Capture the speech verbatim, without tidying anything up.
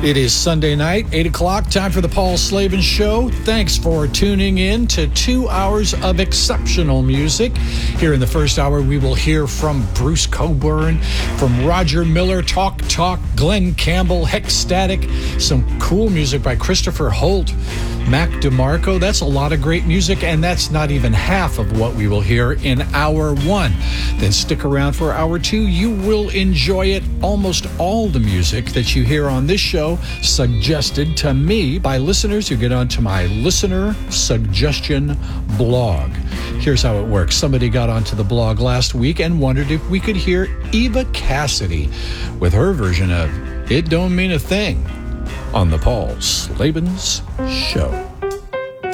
It is Sunday night, eight o'clock, time for the Paul Slavin Show. Thanks for tuning in to two hours of exceptional music. Here in the first hour, we will hear from Bruce Cockburn, from Roger Miller, Talk Talk, Glenn Campbell, Hexstatic, some cool music by Christopher Holt, Mac DeMarco. That's a lot of great music, and that's not even half of what we will hear in hour one. Then stick around for hour two. You will enjoy it. Almost all the music that you hear on this show suggested to me by listeners who get onto my listener suggestion blog. Here's how it works. Somebody got onto the blog last week and wondered if we could hear Eva Cassidy with her version of It Don't Mean a Thing on the Paul Slavin's Show.